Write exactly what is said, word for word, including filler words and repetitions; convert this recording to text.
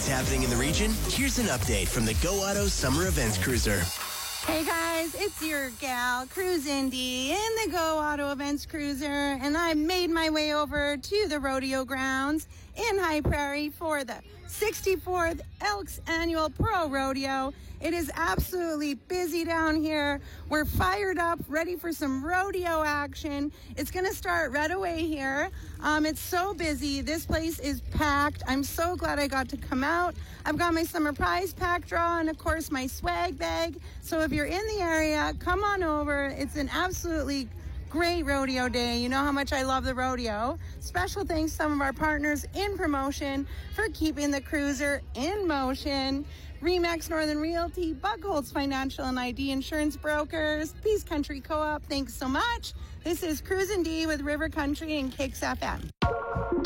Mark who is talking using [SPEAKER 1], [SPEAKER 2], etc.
[SPEAKER 1] happening in the region, here's an update from the Go Auto Summer Events Cruiser.
[SPEAKER 2] Hey guys, it's your gal, Cruise Indy, in the Go Auto Events Cruiser, and I made my way over to the rodeo grounds in High Prairie for the sixty-fourth Elks Annual Pro Rodeo. It is absolutely busy down here. We're fired up, ready for some rodeo action. It's going to start right away here. Um, it's so busy. This place is packed. I'm so glad I got to come out. I've got my summer prize pack draw and, of course, my swag bag. So if you're in the area, come on over. It's an absolutely great rodeo day. You know how much I love the rodeo. Special thanks to some of our partners in promotion for keeping the cruiser in motion. Remax Northern Realty, Buckholz Financial and I D Insurance Brokers, Peace Country Co-op, thanks so much. This is Cruisin' D with River Country and Kicks F M.